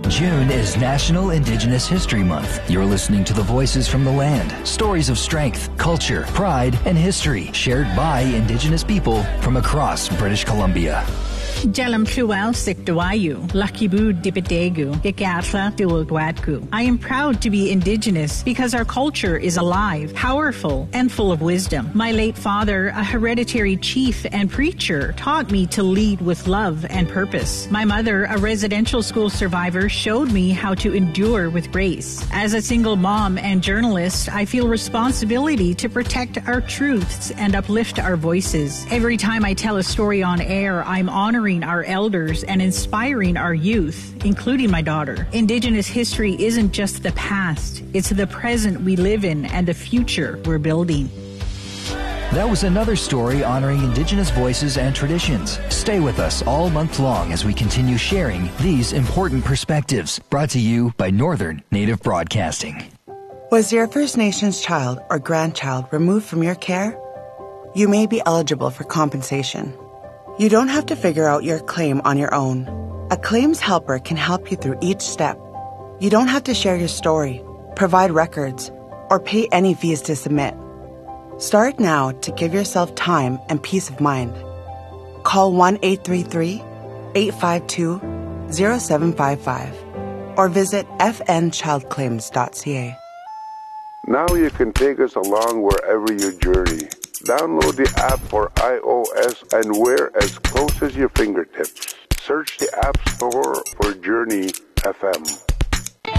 June is National Indigenous History Month. You're listening to the voices from the land, stories of strength, culture, pride, and history shared by Indigenous people from across British Columbia. Jalam Pluel Sikdawayu, Lakibu Dipetegu, Yakarla Duwagwadku. I am proud to be Indigenous because our culture is alive, powerful, and full of wisdom. My late father, a hereditary chief and preacher, taught me to lead with love and purpose. My mother, a residential school survivor, showed me how to endure with grace. As a single mom and journalist, I feel responsibility to protect our truths and uplift our voices. Every time I tell a story on air, I'm honoring our elders and inspiring our youth, including my daughter. Indigenous history isn't just the past, it's the present we live in and the future we're building. That was another story honoring Indigenous voices and traditions. Stay with us all month long as we continue sharing these important perspectives. Brought to you by Northern Native Broadcasting. Was your First Nations child or grandchild removed from your care? You may be eligible for compensation. You don't have to figure out your claim on your own. A claims helper can help you through each step. You don't have to share your story, provide records, or pay any fees to submit. Start now to give yourself time and peace of mind. Call 1-833-852-0755 or visit fnchildclaims.ca. Now you can take us along wherever you journey. Download the app for iOS and wear as close as your fingertips. Search the App Store for Journey FM.